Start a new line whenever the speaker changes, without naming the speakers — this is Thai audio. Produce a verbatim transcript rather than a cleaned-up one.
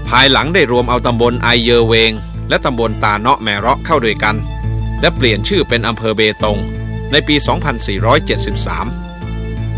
ภายหลังได้รวมเอาตำบลไอเยอเวงและตำบลตาเนาะแมเราะเข้าด้วยกันและเปลี่ยนชื่อเป็นอำเภอเบตงในปี สองพันสี่ร้อยเจ็ดสิบสาม